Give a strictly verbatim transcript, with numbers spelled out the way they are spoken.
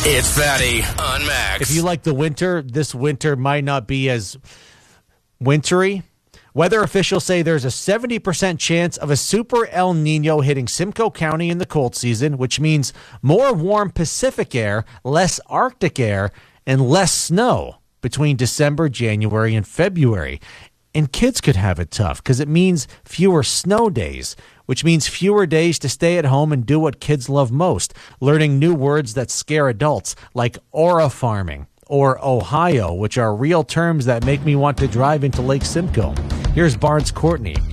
It's Fatty on Max. If you like the winter, this winter might not be as wintry. Weather officials say there's a seventy percent chance of a super El Nino hitting Simcoe County in the cold season, which means more warm Pacific air, less Arctic air, and less snow between December, January, and February. And kids could have it tough because it means fewer snow days, which means fewer days to stay at home and do what kids love most, learning new words that scare adults, like aura farming or Ohio, which are real terms that make me want to drive into Lake Simcoe. Here's Barnes Courtney